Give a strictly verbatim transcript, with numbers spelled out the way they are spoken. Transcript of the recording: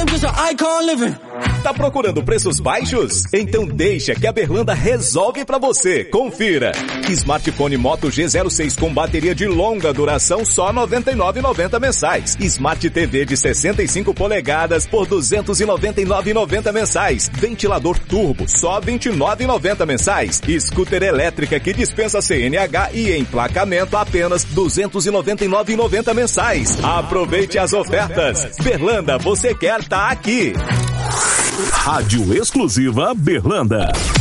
Tá procurando preços baixos? Então deixa que a Berlanda resolve pra você. Confira. Smartphone Moto G zero seis com bateria de longa duração só noventa e nove reais e noventa centavos mensais. Smart T V de sessenta e cinco polegadas por duzentos e noventa e nove reais e noventa centavos mensais. Ventilador turbo só vinte e nove reais e noventa centavos mensais. Scooter elétrica que dispensa C N H e emplacamento apenas duzentos e noventa e nove reais e noventa centavos mensais. Aproveite as ofertas. Berlanda, você quer tá aqui. Rádio exclusiva Berlanda.